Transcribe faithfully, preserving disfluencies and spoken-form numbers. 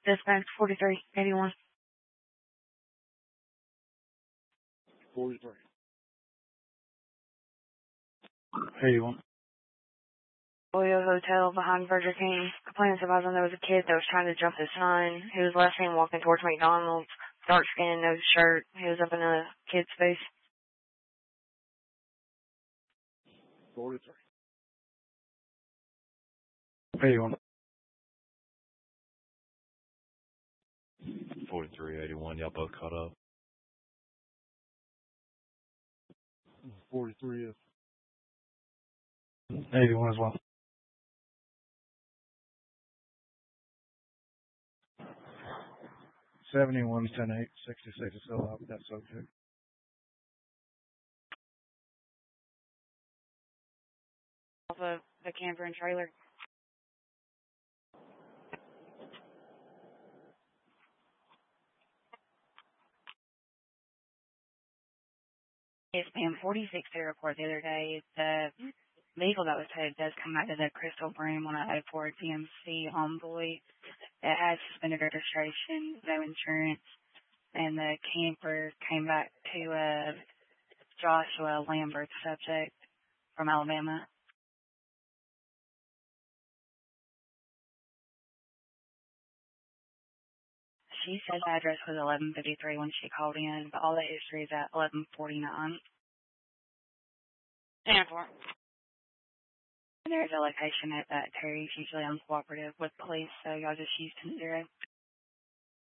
Dispatch forty-three eighty-one. forty-three. eighty-one. Royal Hotel behind Burger King. Complainant advising there was a kid that was trying to jump the sign. He was last seen walking towards McDonald's. Dark skin, no shirt. He was up in a kid's face. forty-three. eighty-one. forty-three eighty-one, y'all both caught up. forty-three is. eighty-one as well. seventy-one, ten eight, sixty-six is still up. That's okay. Off of the camper and trailer. Yes, ma'am. forty-six to report the other day. The vehicle that was towed does come out to the Crystal Broom on a Ford G M C Envoy. It has suspended registration, no insurance, and the camper came back to uh, Joshua Lambert, subject from Alabama. She said the address was eleven fifty-three when she called in, but all the history is at eleven forty-nine. ten four. There's a location at that Terry's usually uncooperative with police, so y'all just use ten zero.